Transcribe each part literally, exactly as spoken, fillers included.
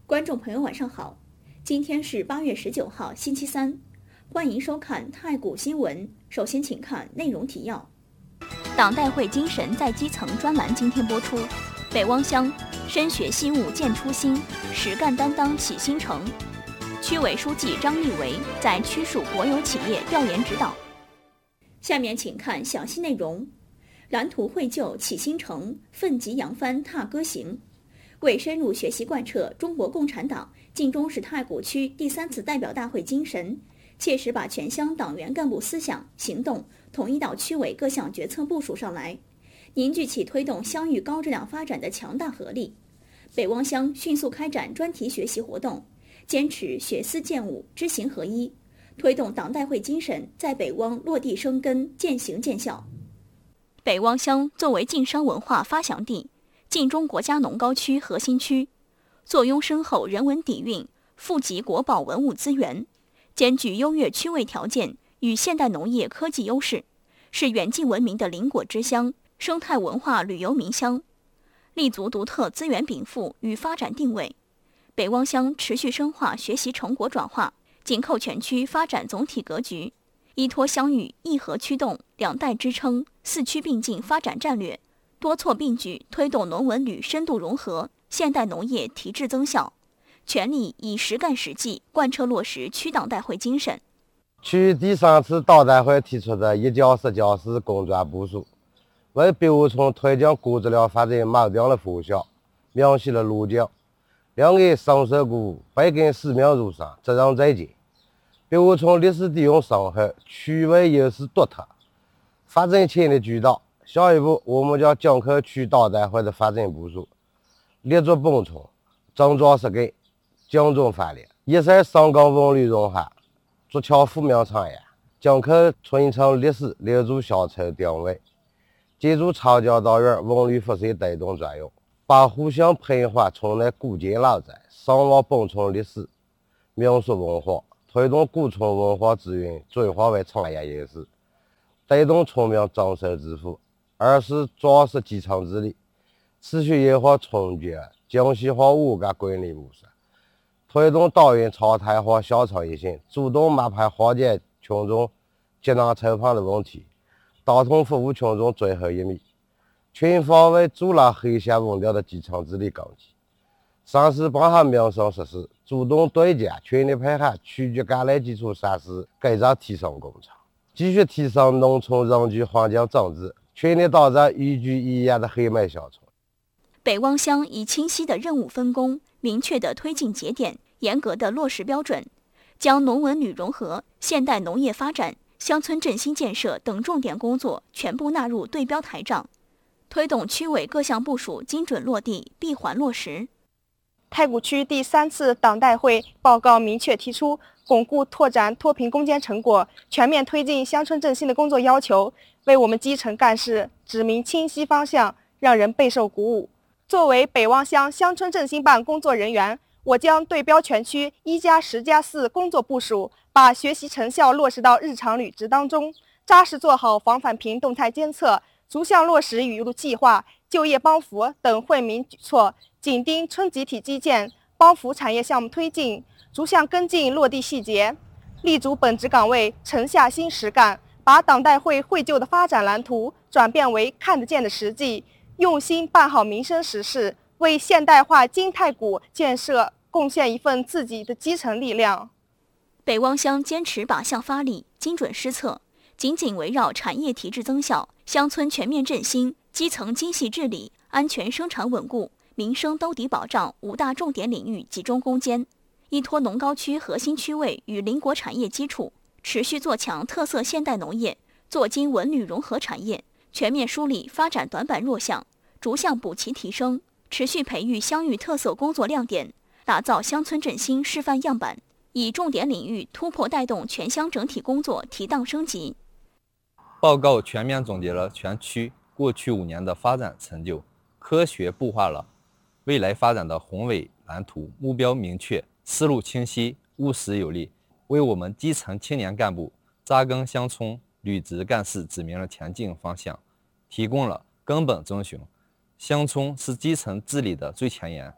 观众朋友晚上好，今天是八月十九号星期三，欢迎收看太谷新闻。首先请看内容提要。党代会精神在基层专栏今天播出。北汪乡深学细务见初心，实干担当起新城。区委书记张立维在区属国有企业调研指导。下面请看详细内容。蓝图绘就起新城，奋楫扬帆踏歌行。为深入学习贯彻中国共产党晋中市太谷区第三次代表大会精神，切实把全乡党员干部思想、行动统一到区委各项决策部署上来，凝聚起推动乡域高质量发展的强大合力。北汪乡迅速开展专题学习活动，坚持学思践务、知行合一，推动党代会精神在北汪落地生根、见行见效。北汪乡作为晋商文化发祥地，晋中国家农高区核心区，坐拥深厚人文底蕴，富集国宝文物资源，兼具优越区位条件与现代农业科技优势，是远近闻名的林果之乡、生态文化旅游名乡，立足独特资源禀赋与发展定位。北汪乡持续深化学习成果转化，紧扣全区发展总体格局，依托乡域一河驱动、两带支撑、四区并进发展战略，多措并举推动农文旅深度融合，现代农业提质增效，全力以实干实际贯彻落实区党代会精神。 区第三次党代会提出的一教十教四工作部署，为北务村推进高质量发展锚定了方向，明晰了路径，两岸深受鼓舞，百根使命如山，责任在肩。北务村历史底蕴深厚，区位优势独特，发展潜力巨大。下一步，我们将紧扣区党代会的发展部署，立足本村，增壮实干，精准发力，一赛深耕文旅融合，筑强富民产业，紧扣村城历史，留住乡愁定位，借助长江大院文旅辐射带动作用，把互相培化村内古建老宅，深挖本村历史、民俗文化，推动古村文化资源转化为产业优势，带动村民增收致富。二是抓实基层治理，持续优化村局精细化五个管理模式，推动党员常态化乡村一线，主动码派缓解群众急难愁盼的问题，打通服务群众最后一米，全方位筑牢黑下稳定的基层治理根基。三是办好民生实事，主动对接，全力配合区局各类基础设施改造提升工程，继续提升农村人居环境整治，全力打造宜居宜业的黑霾乡村。 北汪乡以清晰的任务分工、明确的推进节点、严格的落实标准，将农文旅融合、现代农业发展、乡村振兴建设等重点工作全部纳入对标台账，推动区委各项部署精准落地、闭环落实。 太谷区第三次党代会报告明确提出，巩固拓展脱贫攻坚成果，全面推进乡村振兴的工作要求，为我们基层干事指明清晰方向，让人备受鼓舞。作为北汪乡乡村振兴办工作人员，我将对标全区一加十加四工作部署，把学习成效落实到日常履职当中，扎实做好防返贫动态监测，逐项落实雨露计划、就业帮扶等惠民举措，紧盯村集体基建、帮扶产业项目推进，逐项跟进落地细节，立足本职岗位，沉下心实干，把党代会绘就的发展蓝图转变为看得见的实际，用心办好民生实事，为现代化金太谷建设贡献一份自己的基层力量。 北汪乡坚持靶向发力、精准施策，紧紧围绕产业提质增效、乡村全面振兴、基层精细治理、安全生产稳固、民生兜底保障五大重点领域集中攻坚，依托农高区核心区位与邻国产业基础，持续做强特色现代农业，做精文旅融合产业，全面梳理发展短板弱项，逐项补齐提升，持续培育乡域特色工作亮点，打造乡村振兴示范样板，以重点领域突破带动全乡整体工作提档升级。 报告全面总结了全区过去五年的发展成就，科学布画了未来发展的宏伟蓝图，目标明确，思路清晰，务实有力，为我们基层青年干部扎根乡村、履职干事指明了前进方向，提供了根本遵循。乡村是基层治理的最前沿，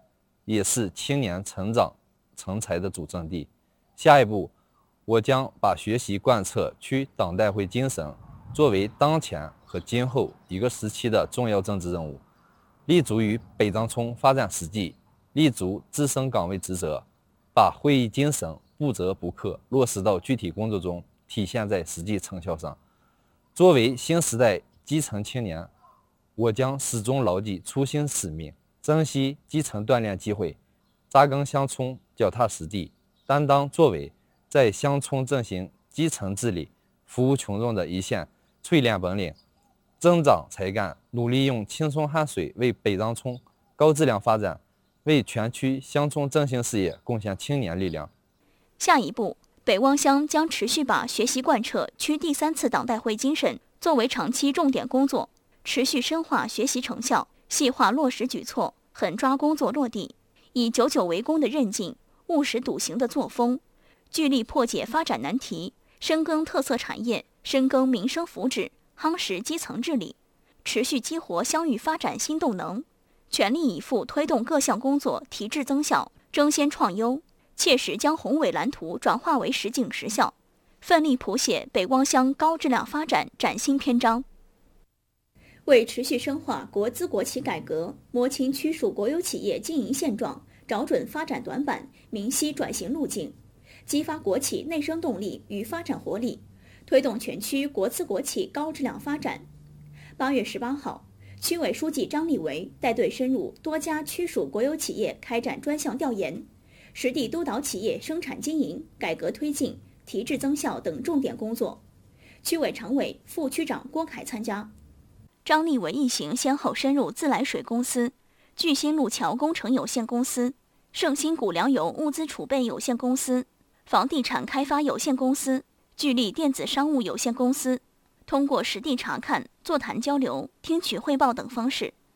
也是青年成长成才的主阵地。下一步，我将把学习贯彻区党代会精神作为当前和今后一个时期的重要政治任务，立足于北张冲发展实际，立足自身岗位职责，把会议精神不折不扣落实到具体工作中，体现在实际成效上。作为新时代基层青年，我将始终牢记初心使命，珍惜基层锻炼机会，扎根乡村，脚踏实地，担当作为，在乡村振兴基层治理、服务群众的一线淬炼本领，增长才干，努力用青春汗水为北张冲高质量发展、为全区乡村振兴事业贡献青年力量。 下一步，北汪乡将持续把学习贯彻区第三次党代会精神作为长期重点工作，持续深化学习成效，细化落实举措，狠抓工作落地，以久久为功的韧劲、务实笃行的作风，聚力破解发展难题，深耕特色产业，深耕民生福祉，夯实基层治理，持续激活乡域发展新动能，全力以赴推动各项工作提质增效，争先创优，切实将宏伟蓝图转化为实景实效，奋力谱写北汪乡高质量发展崭新篇章。为持续深化国资国企改革，摸清区属国有企业经营现状，找准发展短板，明晰转型路径，激发国企内生动力与发展活力，推动全区国资国企高质量发展。八月十八号，区委书记张立维带队深入多家区属国有企业开展专项调研，实地督导企业生产经营、改革推进、提质增效等重点工作。区委常委、副区长郭凯参加。张立维一行先后深入自来水公司、巨新路桥工程有限公司、盛兴谷粮油物资储备有限公司、房地产开发有限公司、聚力电子商务有限公司，通过实地查看、座谈交流、听取汇报等方式，